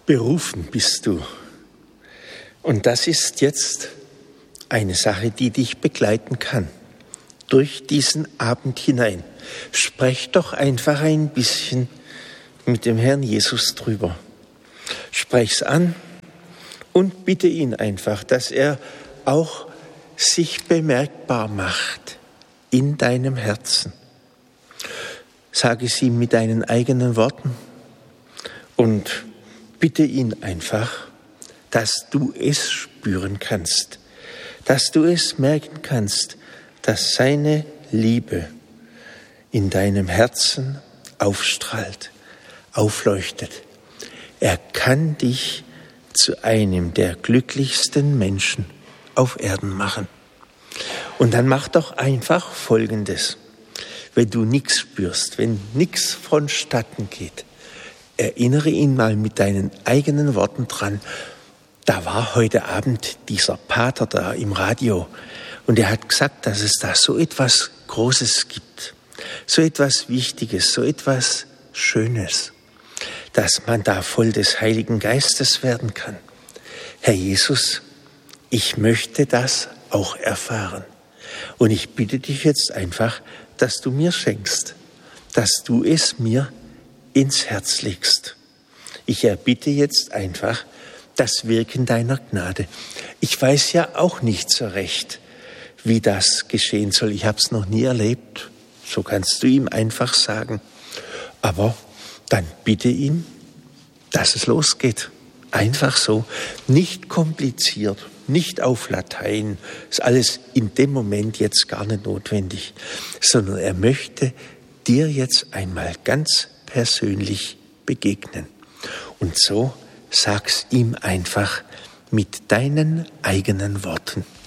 Berufen bist du. Und das ist jetzt eine Sache, die dich begleiten kann. Durch diesen Abend hinein. Sprech doch einfach ein bisschen mit dem Herrn Jesus drüber. Sprech's an und bitte ihn einfach, dass er auch sich bemerkbar macht in deinem Herzen. Sag es ihm mit deinen eigenen Worten und bitte ihn einfach, dass du es spüren kannst, dass du es merken kannst, dass seine Liebe in deinem Herzen aufstrahlt, aufleuchtet. Er kann dich zu einem der glücklichsten Menschen auf Erden machen. Und dann mach doch einfach Folgendes. Wenn du nichts spürst, wenn nichts vonstatten geht, erinnere ihn mal mit deinen eigenen Worten dran. Da war heute Abend dieser Pater da im Radio und er hat gesagt, dass es da so etwas Großes gibt, so etwas Wichtiges, so etwas Schönes, dass man da voll des Heiligen Geistes werden kann. Herr Jesus, ich möchte das auch erfahren. Und ich bitte dich jetzt einfach, dass du mir schenkst, dass du es mir ins Herz legst. Ich erbitte jetzt einfach das Wirken deiner Gnade. Ich weiß ja auch nicht so recht, wie das geschehen soll. Ich habe es noch nie erlebt. So kannst du ihm einfach sagen. Aber dann bitte ihn, dass es losgeht. Einfach so, nicht kompliziert, nicht auf Latein, ist alles in dem Moment jetzt gar nicht notwendig, sondern er möchte dir jetzt einmal ganz persönlich begegnen. Und so sag's ihm einfach mit deinen eigenen Worten.